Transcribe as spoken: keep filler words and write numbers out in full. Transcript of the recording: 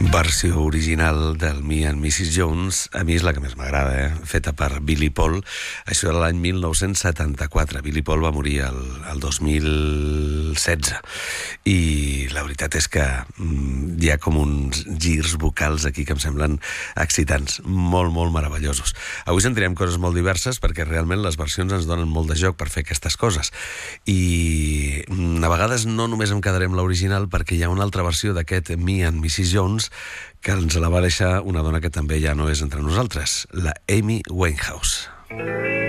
Versió original del Me and missus Jones, a mi és la que més m'agrada, eh? Feta per Billy Paul. Això era l'any mil nou-cents setanta-quatre. Billy Paul va morir el, el dos mil setze. I la veritat és que mm, hi ha com uns girs vocals aquí que em semblen excitants, molt, molt meravellosos. Avui sentirem coses molt diverses perquè realment les versions ens donen molt de joc per fer aquestes coses. I mm, a vegades no només em quedaré amb l'original perquè hi ha una altra versió d'aquest Me and missus Jones que ens la va deixar una dona que també ja no és entre nosaltres, la Amy Winehouse.